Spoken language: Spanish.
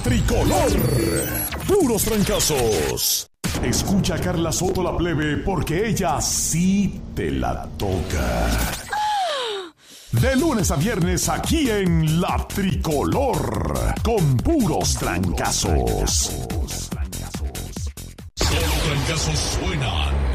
Tricolor. Puros trancazos. Escucha a Carla Soto la plebe porque ella sí te la toca. De lunes a viernes aquí en La Tricolor. Con puros trancazos. Solo trancazos suenan.